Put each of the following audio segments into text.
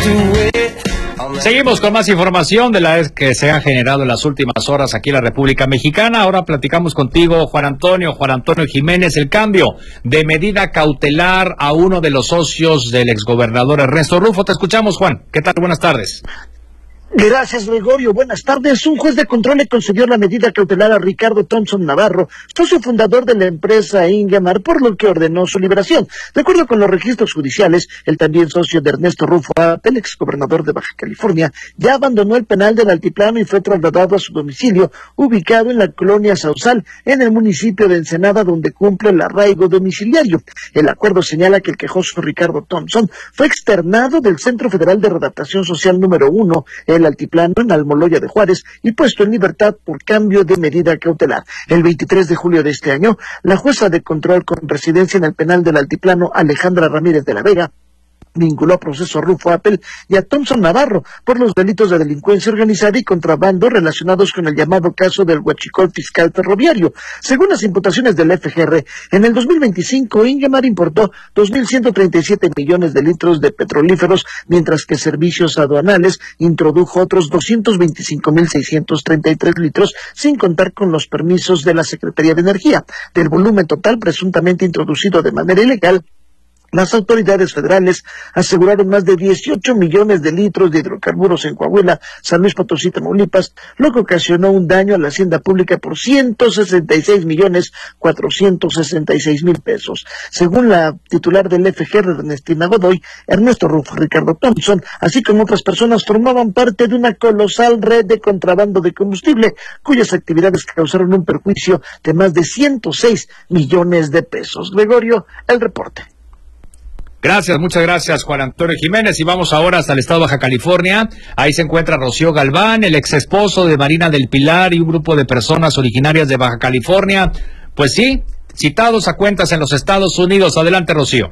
Seguimos con más información de la que se ha generado en las últimas horas aquí en la República Mexicana. Ahora platicamos contigo, Juan Antonio Jiménez, el cambio de medida cautelar a uno de los socios del exgobernador Ernesto Rufo. Te escuchamos, Juan. ¿Qué tal? Buenas tardes. Gracias, Gregorio. Buenas tardes. Un juez de control le concedió la medida cautelar a Ricardo Thompson Navarro, socio fundador de la empresa Ingemar, por lo que ordenó su liberación. De acuerdo con los registros judiciales, el también socio de Ernesto Rufo Appel, exgobernador de Baja California, ya abandonó el penal del Altiplano y fue trasladado a su domicilio, ubicado en la colonia Sausal, en el municipio de Ensenada, donde cumple el arraigo domiciliario. El acuerdo señala que el quejoso Ricardo Thompson fue externado del Centro Federal de Redactación Social número 1, el Altiplano, en Almoloya de Juárez, y puesto en libertad por cambio de medida cautelar. El 23 de julio de este año, la jueza de control con residencia en el penal del Altiplano, Alejandra Ramírez de la Vega, vinculó a proceso a Rufo Appel y a Thompson Navarro por los delitos de delincuencia organizada y contrabando relacionados con el llamado caso del huachicol fiscal ferroviario. Según las imputaciones del FGR, en el 2025 Ingemar importó 2.137 millones de litros de petrolíferos, mientras que Servicios Aduanales introdujo otros 225.633 litros, sin contar con los permisos de la Secretaría de Energía. Del volumen total presuntamente introducido de manera ilegal, las autoridades federales aseguraron más de 18 millones de litros de hidrocarburos en Coahuila, San Luis Potosí, Tamaulipas, lo que ocasionó un daño a la hacienda pública por 166.466.000 pesos. Según la titular del FGR, Ernestina Godoy, Ernesto Rufo y Ricardo Thompson, así como otras personas, formaban parte de una colosal red de contrabando de combustible, cuyas actividades causaron un perjuicio de más de 106 millones de pesos. Gregorio, el reporte. Gracias, muchas gracias, Juan Antonio Jiménez. Y vamos ahora hasta el estado de Baja California. Ahí se encuentra Rocío Galván, el ex esposo de Marina del Pilar, y un grupo de personas originarias de Baja California. Pues sí, citados a cuentas en los Estados Unidos. Adelante, Rocío.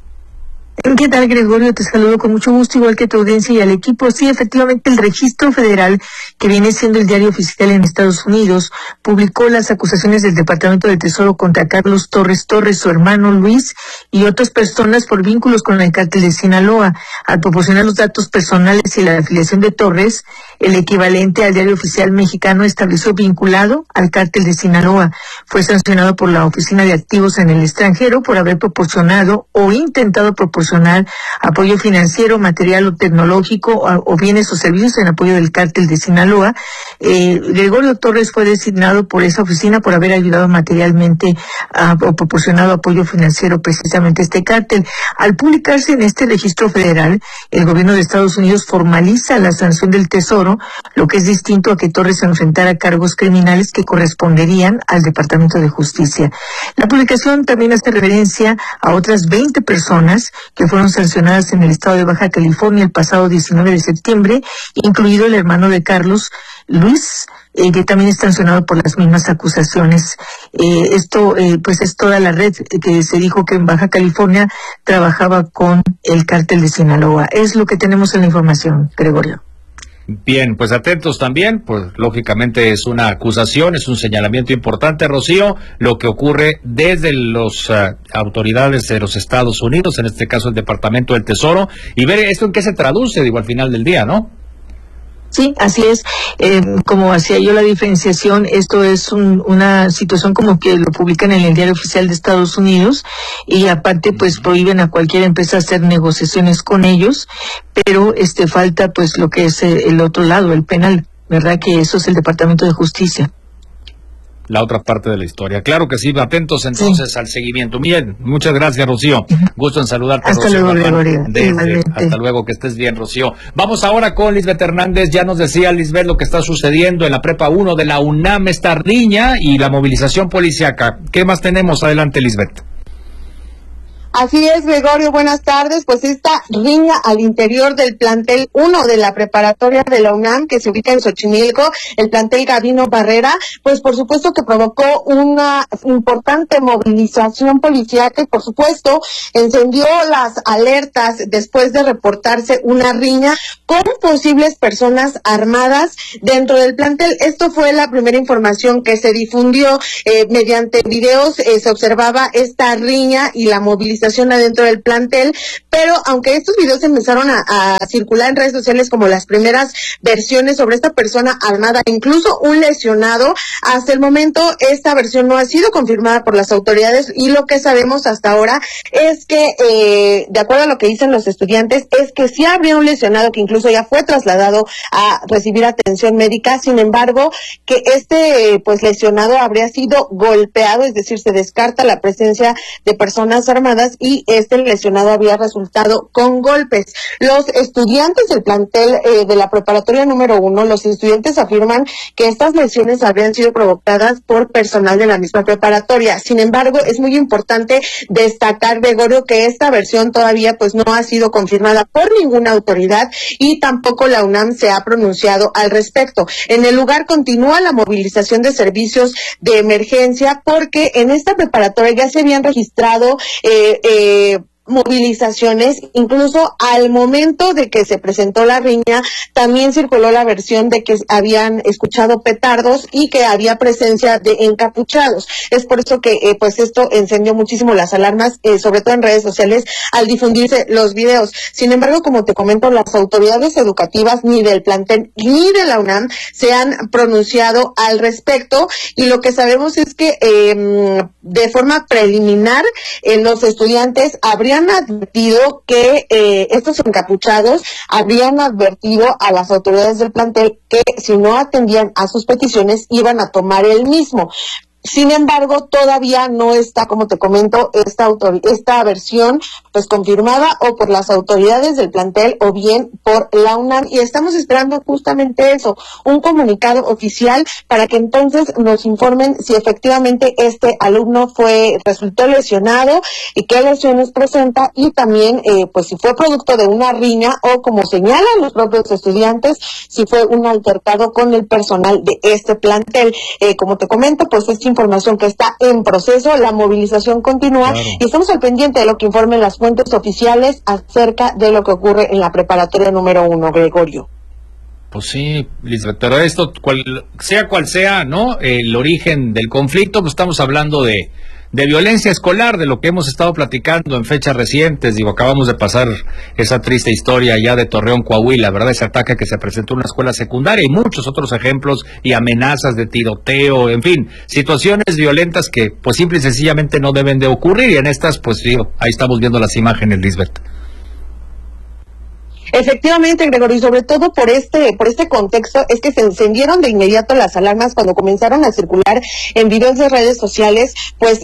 ¿Qué tal, Gregorio? Te saludo con mucho gusto, igual que tu audiencia y al equipo. Sí, efectivamente, el Registro Federal, que viene siendo el diario oficial en Estados Unidos, publicó las acusaciones del Departamento del Tesoro contra Carlos Torres, su hermano Luis, y otras personas por vínculos con el cártel de Sinaloa. Al proporcionar los datos personales y la afiliación de Torres, el equivalente al diario oficial mexicano estableció vinculado al cártel de Sinaloa. Fue sancionado por la Oficina de Activos en el Extranjero por haber proporcionado o intentado proporcionar apoyo financiero, material o tecnológico o bienes o servicios en apoyo del cártel de Sinaloa. Gregorio Torres fue designado por esa oficina por haber ayudado materialmente o proporcionado apoyo financiero precisamente a este cártel. Al publicarse en este registro federal, el gobierno de Estados Unidos formaliza la sanción del Tesoro, lo que es distinto a que Torres se enfrentara cargos criminales que corresponderían al Departamento de Justicia. La publicación también hace referencia a otras 20 personas que fueron sancionadas en el estado de Baja California el pasado 19 de septiembre, incluido el hermano de Carlos, Luis, que también es sancionado por las mismas acusaciones. Esto pues es toda la red que se dijo que en Baja California trabajaba con el cártel de Sinaloa. Es lo que tenemos en la información, Gregorio. Bien, pues atentos también, pues lógicamente es una acusación, es un señalamiento importante, Rocío, lo que ocurre desde las autoridades de los Estados Unidos, en este caso el Departamento del Tesoro, y ver esto en qué se traduce, digo, al final del día, ¿no? Sí, así es. Como hacía yo la diferenciación, esto es una situación como que lo publican en el diario oficial de Estados Unidos y aparte pues prohíben a cualquier empresa hacer negociaciones con ellos, pero falta pues lo que es el otro lado, el penal, ¿verdad? Que eso es el Departamento de Justicia. La otra parte de la historia. Claro que sí, atentos entonces al seguimiento. Bien, muchas gracias, Rocío. Gusto en saludarte, hasta Rocío. Luego, Gregorio. Hasta luego, que estés bien, Rocío. Vamos ahora con Lisbeth Hernández. Ya nos decía Lisbeth lo que está sucediendo en la Prepa 1 de la UNAM, esta riña y la movilización policíaca. ¿Qué más tenemos? Adelante, Lisbeth. Así es, Gregorio, buenas tardes. Pues esta riña al interior del plantel 1 de la preparatoria de la UNAM, que se ubica en Xochimilco, el plantel Gabino Barrera, pues por supuesto que provocó una importante movilización policíaca y por supuesto encendió las alertas después de reportarse una riña con posibles personas armadas dentro del plantel. Esto fue la primera información que se difundió mediante videos. Se observaba esta riña y la movilización movilización adentro del plantel, pero aunque estos videos empezaron a circular en redes sociales como las primeras versiones sobre esta persona armada, incluso un lesionado, hasta el momento esta versión no ha sido confirmada por las autoridades, y lo que sabemos hasta ahora es que, de acuerdo a lo que dicen los estudiantes, es que sí habría un lesionado que incluso ya fue trasladado a recibir atención médica. Sin embargo, que este pues lesionado habría sido golpeado, es decir, se descarta la presencia de personas armadas y este lesionado había resultado con golpes. Los estudiantes del plantel de la preparatoria número 1, los estudiantes afirman que estas lesiones habrían sido provocadas por personal de la misma preparatoria. Sin embargo, es muy importante destacar, Gregorio, que esta versión todavía pues no ha sido confirmada por ninguna autoridad y tampoco la UNAM se ha pronunciado al respecto. En el lugar continúa la movilización de servicios de emergencia porque en esta preparatoria ya se habían registrado movilizaciones, incluso al momento de que se presentó la riña, también circuló la versión de que habían escuchado petardos y que había presencia de encapuchados. Es por eso que pues esto encendió muchísimo las alarmas, sobre todo en redes sociales, al difundirse los videos. Sin embargo, como te comento, las autoridades educativas ni del plantel ni de la UNAM se han pronunciado al respecto, y lo que sabemos es que de forma preliminar los estudiantes habrían advertido que estos encapuchados habrían advertido a las autoridades del plantel que si no atendían a sus peticiones iban a tomar el mismo. Sin embargo, todavía no está, como te comento, esta versión pues confirmada o por las autoridades del plantel o bien por la UNAM, y estamos esperando justamente eso, un comunicado oficial para que entonces nos informen si efectivamente este alumno resultó lesionado y qué lesiones presenta, y también pues si fue producto de una riña o, como señalan los propios estudiantes, si fue un altercado con el personal de este plantel. Como te comento, pues esta información que está en proceso, la movilización continúa, claro, y estamos al pendiente de lo que informen las fuentes oficiales acerca de lo que ocurre en la preparatoria número 1, Gregorio. Pues sí, Lisbeth, pero esto, cual sea, ¿no?, el origen del conflicto, pues estamos hablando de violencia escolar, de lo que hemos estado platicando en fechas recientes. Digo, acabamos de pasar esa triste historia ya de Torreón, Coahuila, ¿verdad? Ese ataque que se presentó en una escuela secundaria y muchos otros ejemplos y amenazas de tiroteo, en fin, situaciones violentas que pues simple y sencillamente no deben de ocurrir, y en estas, pues digo, ahí estamos viendo las imágenes, Lisbeth. Efectivamente, Gregorio, y sobre todo por este contexto es que se encendieron de inmediato las alarmas cuando comenzaron a circular en videos de redes sociales, pues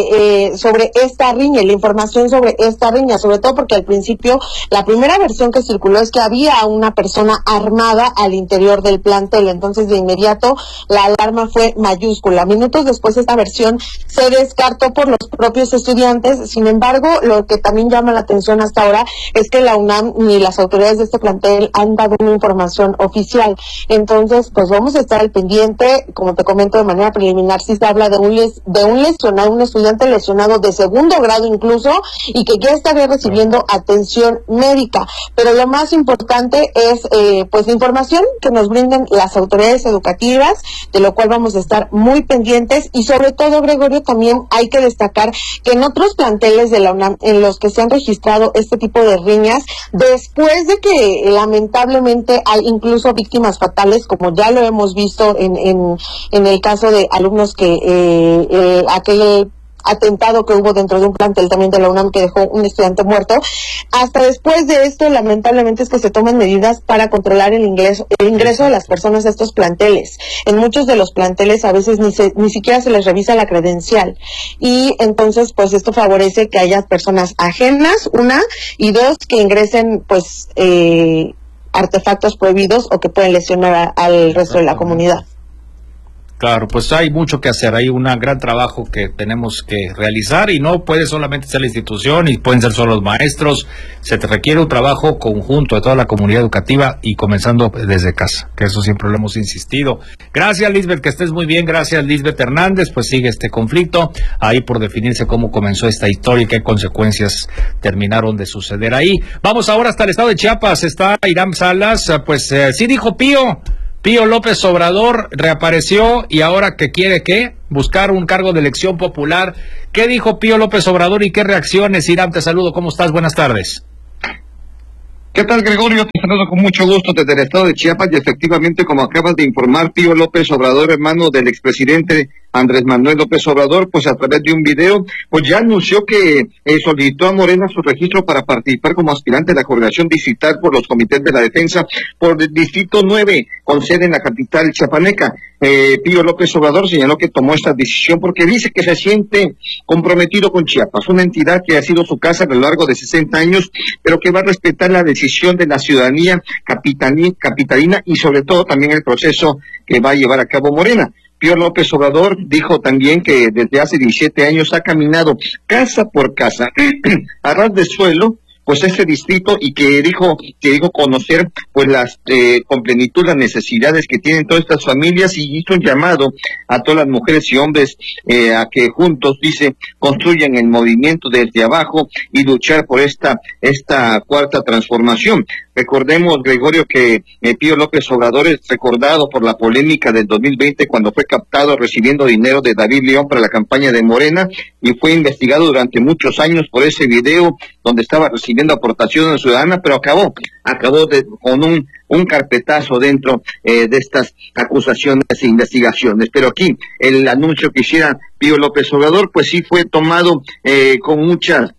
sobre esta riña, la información sobre esta riña, sobre todo porque al principio la primera versión que circuló es que había una persona armada al interior del plantel, entonces de inmediato la alarma fue mayúscula. Minutos después esta versión se descartó por los propios estudiantes. Sin embargo, lo que también llama la atención hasta ahora es que la UNAM ni las autoridades de este plantel han dado una información oficial. Entonces, pues vamos a estar al pendiente, como te comento de manera preliminar, si se habla de un lesionado, un estudiante lesionado de segundo grado incluso, y que ya estaría recibiendo atención médica. Pero lo más importante es pues la información que nos brinden las autoridades educativas, de lo cual vamos a estar muy pendientes, y sobre todo, Gregorio, también hay que destacar que en otros planteles de la UNAM en los que se han registrado este tipo de riñas, después de que lamentablemente hay incluso víctimas fatales, como ya lo hemos visto en el caso de alumnos que aquel atentado que hubo dentro de un plantel también de la UNAM que dejó un estudiante muerto. Hasta después de esto, lamentablemente, es que se toman medidas para controlar el ingreso de las personas a estos planteles. En muchos de los planteles a veces ni siquiera se les revisa la credencial, y entonces pues esto favorece que haya personas ajenas, una, y dos, que ingresen pues artefactos prohibidos o que pueden lesionar al resto de la comunidad. Claro, pues hay mucho que hacer, hay un gran trabajo que tenemos que realizar, y no puede solamente ser la institución y pueden ser solo los maestros, se te requiere un trabajo conjunto de toda la comunidad educativa y comenzando desde casa, que eso siempre lo hemos insistido. Gracias, Lisbeth, que estés muy bien. Gracias, Lisbeth Hernández. Pues sigue este conflicto ahí por definirse cómo comenzó esta historia y qué consecuencias terminaron de suceder ahí. Vamos ahora hasta el estado de Chiapas. Está Irán Salas. Sí dijo Pío López Obrador reapareció, y ahora que quiere, ¿qué? buscar un cargo de elección popular. ¿Qué dijo Pío López Obrador y qué reacciones? Irán, te saludo, ¿cómo estás? Buenas tardes. ¿Qué tal, Gregorio? Te saludo con mucho gusto desde el estado de Chiapas y efectivamente, como acabas de informar, Pío López Obrador, hermano del expresidente Andrés Manuel López Obrador, pues a través de un video, pues ya anunció que solicitó a Morena su registro para participar como aspirante de la coordinación distrital por los comités de la defensa por el Distrito 9, con sede en la capital chiapaneca. Pío López Obrador señaló que tomó esta decisión porque dice que se siente comprometido con Chiapas, una entidad que ha sido su casa a lo largo de 60 años, pero que va a respetar la decisión de la ciudadanía capitalina y sobre todo también el proceso que va a llevar a cabo Morena. Pío López Obrador dijo también que desde hace 17 años ha caminado casa por casa, a ras de suelo, pues este distrito y que dijo conocer pues las con plenitud las necesidades que tienen todas estas familias y hizo un llamado a todas las mujeres y hombres a que juntos, dice, construyan el movimiento desde abajo y luchar por esta cuarta transformación. Recordemos, Gregorio, que Pío López Obrador es recordado por la polémica del 2020 cuando fue captado recibiendo dinero de David León para la campaña de Morena y fue investigado durante muchos años por ese video donde estaba recibiendo aportaciones ciudadanas, pero acabó con un carpetazo dentro de estas acusaciones e investigaciones. Pero aquí el anuncio que hiciera Pío López Obrador, pues sí fue tomado con muchas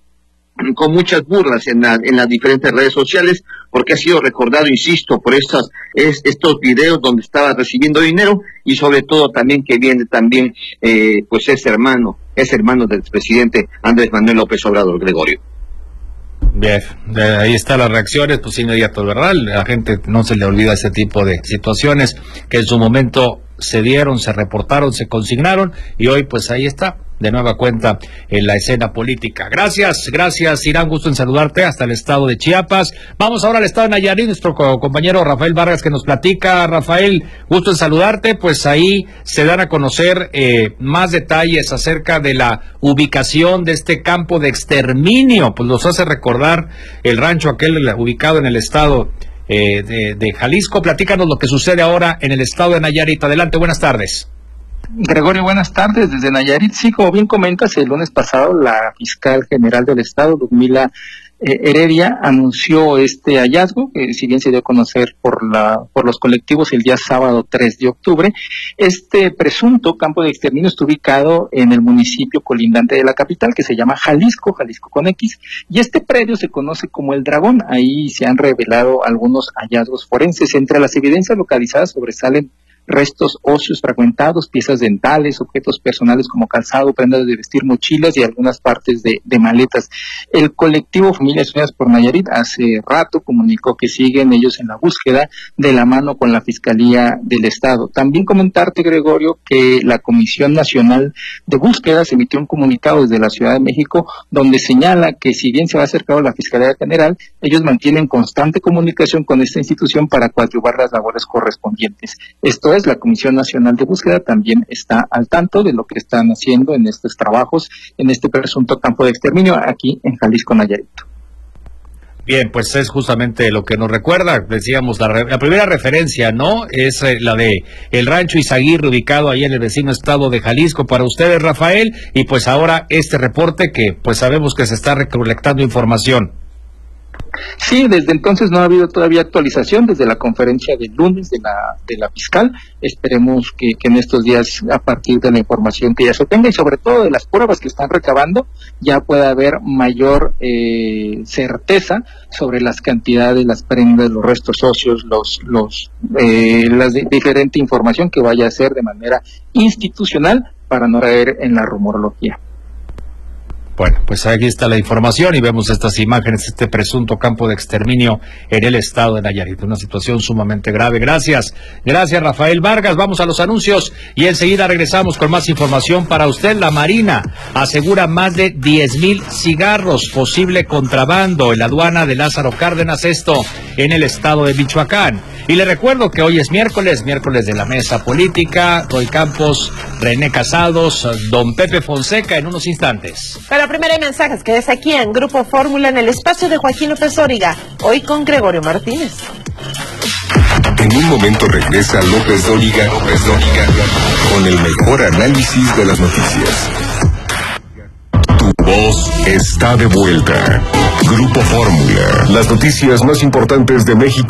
burlas en las diferentes redes sociales, porque ha sido recordado, insisto, por estos videos donde estaba recibiendo dinero y sobre todo también que viene también, pues es hermano del presidente Andrés Manuel López Obrador, Gregorio. Bien, ahí están las reacciones, pues inmediato, ¿verdad? La gente no se le olvida ese tipo de situaciones que en su momento se dieron, se reportaron, se consignaron y hoy pues ahí está, de nueva cuenta en la escena política. Gracias, Irán, gusto en saludarte hasta el estado de Chiapas. Vamos ahora al estado de Nayarit, nuestro compañero Rafael Vargas que nos platica. Rafael, gusto en saludarte, pues ahí se dan a conocer más detalles acerca de la ubicación de este campo de exterminio, pues nos hace recordar el rancho aquel ubicado en el estado de Jalisco. Platícanos lo que sucede ahora en el estado de Nayarit. Adelante, buenas tardes. Gregorio, buenas tardes. Desde Nayarit, sí, como bien comentas, el lunes pasado la fiscal general del estado, Ludmila Heredia, anunció este hallazgo, que si bien se dio a conocer por los colectivos el día sábado 3 de octubre, este presunto campo de exterminio está ubicado en el municipio colindante de la capital, que se llama Jalisco con X, y este predio se conoce como El Dragón. Ahí se han revelado algunos hallazgos forenses. Entre las evidencias localizadas sobresalen restos óseos fragmentados, piezas dentales, objetos personales como calzado, prendas de vestir, mochilas y algunas partes de maletas. El colectivo Familias Unidas por Nayarit hace rato comunicó que siguen ellos en la búsqueda de la mano con la Fiscalía del Estado. También comentarte, Gregorio, que la Comisión Nacional de Búsquedas emitió un comunicado desde la Ciudad de México donde señala que si bien se va a acercar a la Fiscalía General, ellos mantienen constante comunicación con esta institución para coadyuvar las labores correspondientes. Esto es, la Comisión Nacional de Búsqueda también está al tanto de lo que están haciendo en estos trabajos, en este presunto campo de exterminio aquí en Jalisco, Nayarit. Bien, pues es justamente lo que nos recuerda, decíamos, la primera referencia, ¿no? Es la de el rancho Izaguirre, ubicado ahí en el vecino estado de Jalisco, para ustedes, Rafael, y pues ahora este reporte que pues sabemos que se está recolectando información. Sí, desde entonces no ha habido todavía actualización desde la conferencia del lunes de la fiscal. Esperemos que en estos días, a partir de la información que ya se tenga y sobre todo de las pruebas que están recabando, ya pueda haber mayor certeza sobre las cantidades, las prendas, los restos óseos, la diferente información que vaya a ser de manera institucional para no caer en la rumorología. Bueno, pues aquí está la información y vemos estas imágenes, este presunto campo de exterminio en el estado de Nayarit. Una situación sumamente grave. Gracias, Rafael Vargas. Vamos a los anuncios y enseguida regresamos con más información para usted. La Marina asegura más de 10,000 cigarros, posible contrabando en la aduana de Lázaro Cárdenas, esto en el estado de Michoacán. Y le recuerdo que hoy es miércoles de la mesa política. Roy Campos, René Casados, don Pepe Fonseca en unos instantes. Pero primero hay mensajes que es aquí en Grupo Fórmula en el espacio de Joaquín López Dóriga, hoy con Gregorio Martínez. En un momento regresa López Dóriga con el mejor análisis de las noticias. Tu voz está de vuelta. Grupo Fórmula. Las noticias más importantes de México